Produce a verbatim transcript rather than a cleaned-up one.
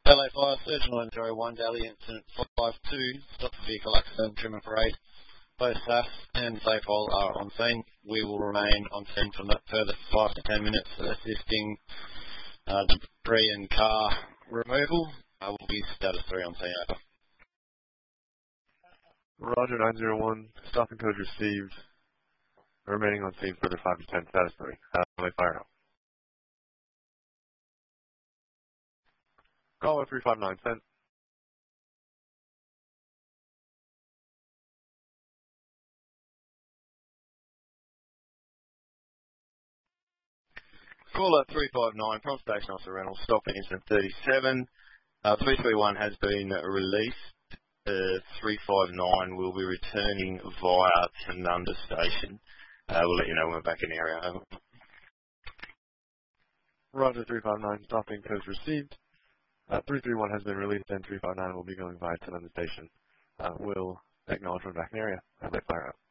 L A Fire, Surgeon line zero one, daily incident five two, stop the vehicle accident, trim and parade. Both S A F and SAFOL are on scene. We will remain on scene for a further five to ten minutes assisting uh, debris and car removal. I will be status three on scene. Over. Roger, nine zero one, stop and code received. Remaining on scene further five to ten, status three. Uh, L A Fire out. Call three five nine, sent. Caller three five nine, from Station Officer Reynolds, stop at incident thirty-seven. Uh, three three one has been released. Uh, three five nine will be returning via Tanunda Station. Uh, we'll let you know when we're back in the area. Over. Roger, three five nine, stopping codes received. Uh, three three one has been released and three five nine will be going via Tanunda Station. Uh, we'll acknowledge we're back in the area. L A Fire out.